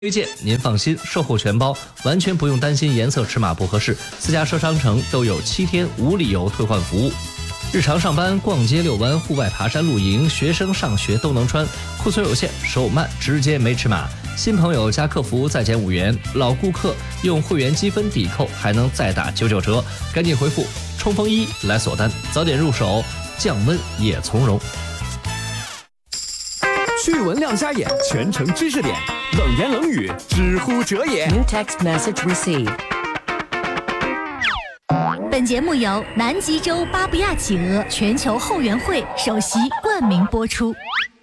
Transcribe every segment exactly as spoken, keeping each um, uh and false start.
推荐您放心，售后全包，完全不用担心颜色尺码不合适。四家车商城都有七天无理由退换服务。日常上班、逛街、遛弯、户外爬山、露营，学生上学都能穿。库存有限，手慢直接没尺码。新朋友加客服再减五元，老顾客用会员积分抵扣还能再打九九折。赶紧回复冲锋衣来锁单，早点入手，降温也从容。 趣闻亮瞎眼，全程知识点，冷言冷语，知乎者也。 New text message received。 本节目由南极洲巴布亚企鹅全球后援会首席冠名播出。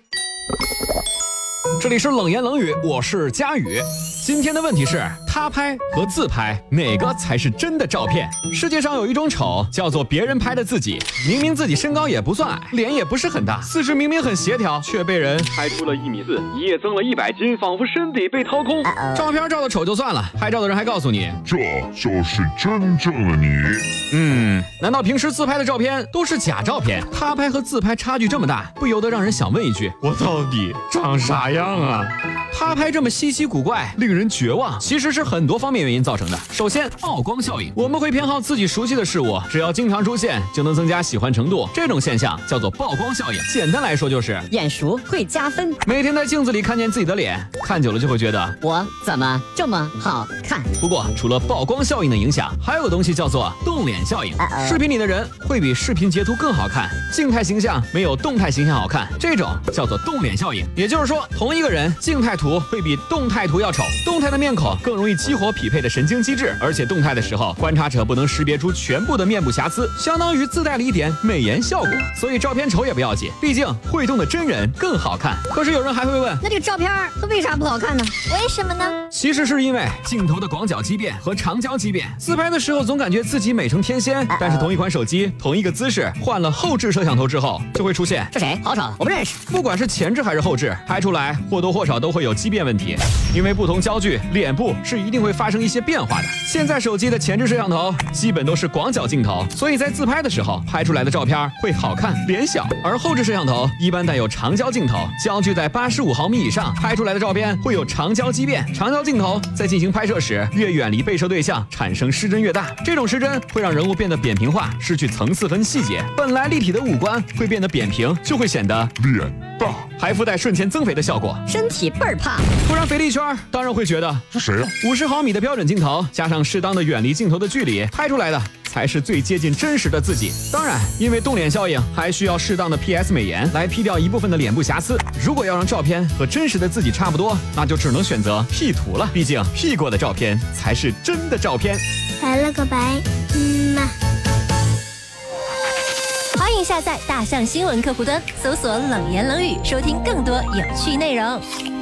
这里是冷言冷语，我是佳宇。今天的问题是，他拍和自拍哪个才是真的照片？世界上有一种丑叫做别人拍的自己，明明自己身高也不算矮，脸也不是很大，四肢明明很协调，却被人拍出了一米四，一夜增了一百斤，仿佛身体被掏空。照片照的丑就算了，拍照的人还告诉你， 这就是真正的你。 嗯，难道平时自拍的照片都是假照片？他拍和自拍差距这么大，不由得让人想问一句：我到底长啥样啊？他拍这么稀奇古怪，令人绝望，其实是很多方面原因造成的。首先，曝光效应，我们会偏好自己熟悉的事物，只要经常出现，就能增加喜欢程度。这种现象叫做曝光效应。简单来说就是眼熟会加分。 每天在镜子里看见自己的脸，看久了就会觉得我怎么这么好看？ 不过，除了曝光效应的影响，还有个东西叫做动脸效应。视频里的人会比视频截图更好看，静态形象没有动态形象好看，这种叫做动脸效应。也就是说，同一个人，静态图会比动态图要丑，动态的面孔更容易激活匹配的神经机制，而且动态的时候，观察者不能识别出全部的面部瑕疵，相当于自带了一点美颜效果。所以照片丑也不要紧，毕竟会动的真人更好看。可是有人还会问， 那这个照片它为啥不好看呢？ 为什么呢？ 其实是因为镜头的广角畸变和长焦畸变。自拍的时候总感觉自己美成天仙，但是同一款手机、同一个姿势，换了后置摄像头之后，就会出现这谁？好丑，我不认识。 不管是前置还是后置，拍出来或多或少都会有畸变问题。因为不同焦距，脸部是一定会发生一些变化的。现在手机的前置摄像头基本都是广角镜头，所以在自拍的时候拍出来的照片会好看，脸小；而后置摄像头一般带有长焦镜头，焦距在八十五毫米以上，拍出来的照片会有长焦畸变。长焦镜头在进行拍摄时，越远离被摄对象，产生失真越大。这种失真会让人物变得扁平化，失去层次跟细节。本来立体的五官会变得扁平，就会显得脸大， 还附带瞬间增肥的效果， 身体倍儿胖。 突然肥了一圈，当然会觉得是谁啊？ 五十毫米的标准镜头加上适当的远离镜头的距离，拍出来的才是最接近真实的自己。当然，因为动脸效应，还需要适当的 P S 美颜来 P 掉一部分的脸部瑕疵。如果要让照片和真实的自己差不多，那就只能选择 P 图了。毕竟 P 过的照片才是真的照片。 来了个白，嗯嘛。欢迎下载大象新闻客户端，搜索冷言冷语，收听更多有趣内容。